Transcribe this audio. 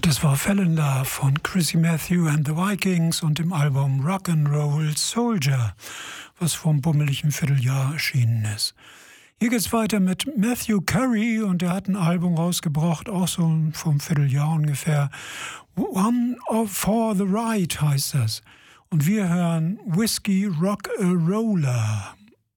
Das war Fell in Love von Chrissy Matthew and the Vikings und dem Album Rock'n'Roll Soldier, was vor einem bummeligen Vierteljahr erschienen ist. Hier geht's weiter mit Matthew Curry und er hat ein Album rausgebracht, auch so vom Vierteljahr ungefähr. For the Ride heißt das. Und wir hören Whiskey Rock a Roller.